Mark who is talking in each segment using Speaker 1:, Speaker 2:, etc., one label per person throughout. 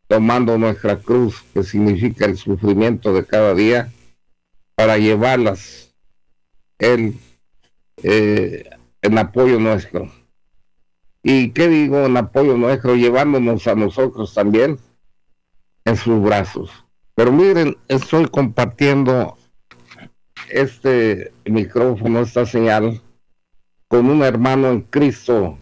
Speaker 1: tomando nuestra cruz, que significa el sufrimiento de cada día, para llevarlas Él en apoyo nuestro. ¿Y qué digo en apoyo nuestro? Llevándonos a nosotros también en sus brazos. Pero miren, estoy compartiendo este micrófono, esta señal, con un hermano en Cristo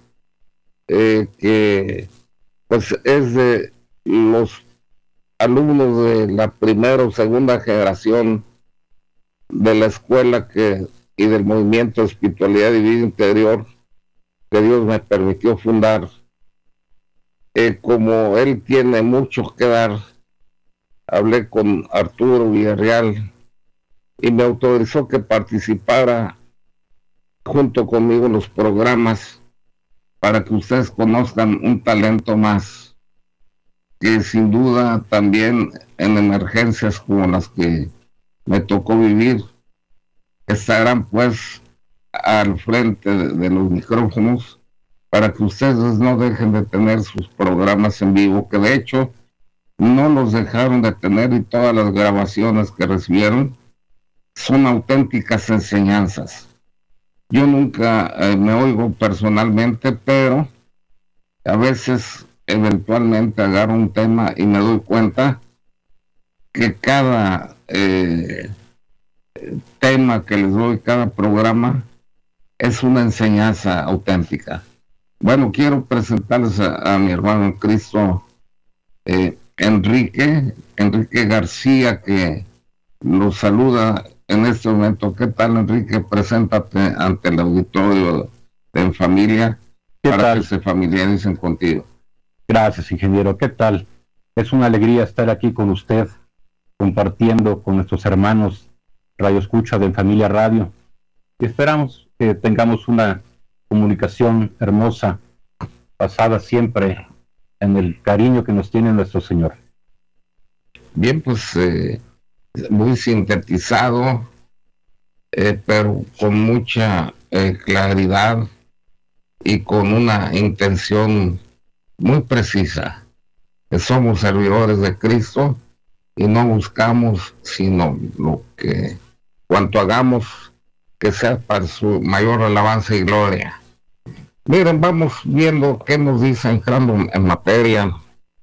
Speaker 1: que pues es de los alumnos de la primera o segunda generación de la escuela y del movimiento de espiritualidad y vida interior que Dios me permitió fundar. Como él tiene mucho que dar, hablé con Arturo Villarreal y me autorizó que participara junto conmigo en los programas para que ustedes conozcan un talento más, que sin duda también en emergencias como las que me tocó vivir, estarán pues al frente de los micrófonos para que ustedes no dejen de tener sus programas en vivo, que de hecho no los dejaron de tener, y todas las grabaciones que recibieron son auténticas enseñanzas. Yo nunca me oigo personalmente, pero a veces eventualmente agarro un tema y me doy cuenta que cada tema que les doy, cada programa, es una enseñanza auténtica. Bueno, quiero presentarles a mi hermano en Cristo, Enrique García, que nos saluda en este momento. ¿Qué tal, Enrique? Preséntate ante el auditorio de En Familia para que se familiaricen contigo.
Speaker 2: Gracias, ingeniero. ¿Qué tal? Es una alegría estar aquí con usted, compartiendo con nuestros hermanos Radio Escucha de En Familia Radio. Y esperamos que tengamos una comunicación hermosa, basada siempre en el cariño que nos tiene nuestro Señor.
Speaker 1: Bien, pues muy sintetizado, pero con mucha claridad y con una intención muy precisa, que somos servidores de Cristo y no buscamos sino cuanto hagamos, que sea para su mayor alabanza y gloria. Miren, vamos viendo qué nos dice entrando en materia.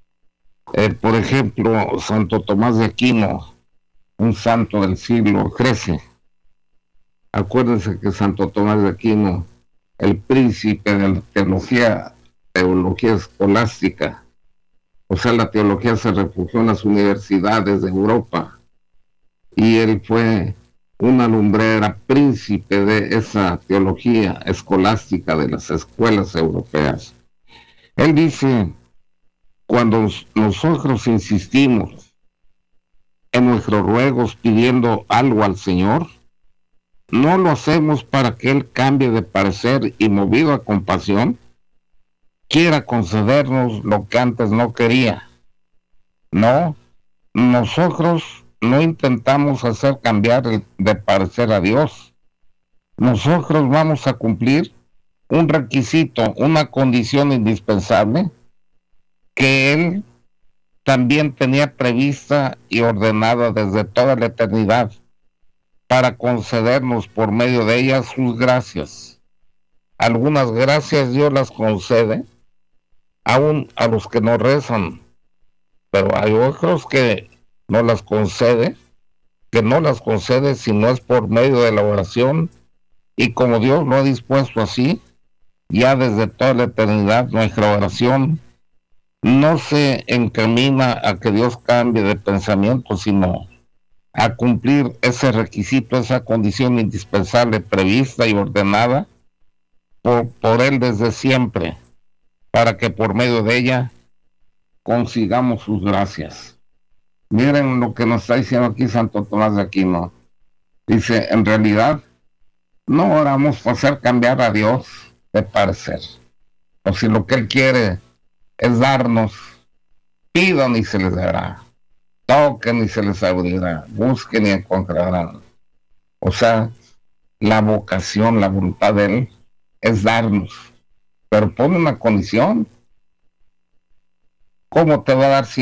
Speaker 1: Por ejemplo, Santo Tomás de Aquino, un santo del siglo XIII. Acuérdense que Santo Tomás de Aquino, el príncipe de la teología escolástica, o sea, la teología se refugió en las universidades de Europa, y él fue una lumbrera, príncipe de esa teología escolástica de las escuelas europeas. Él dice: cuando nosotros insistimos en nuestros ruegos pidiendo algo al Señor, no lo hacemos para que Él cambie de parecer y, movido a compasión, quiera concedernos lo que antes no quería. No, nosotros no intentamos hacer cambiar de parecer a Dios. Nosotros vamos a cumplir un requisito, una condición indispensable que Él también tenía prevista y ordenada desde toda la eternidad, para concedernos por medio de ellas sus gracias. Algunas gracias Dios las concede aún a los que no rezan, pero hay otros que no las concede si no es por medio de la oración, y como Dios lo ha dispuesto así, ya desde toda la eternidad, nuestra oración no se encamina a que Dios cambie de pensamiento, sino a cumplir ese requisito, esa condición indispensable prevista y ordenada por Él desde siempre, para que por medio de ella consigamos sus gracias. Miren lo que nos está diciendo aquí Santo Tomás de Aquino. Dice: en realidad no oramos por hacer cambiar a Dios de parecer, o si lo que Él quiere es darnos, pidan y se les dará, toquen y se les abrirá, busquen y encontrarán. O sea, la vocación, la voluntad de Él es darnos, pero pone una condición. ¿Cómo te va a dar si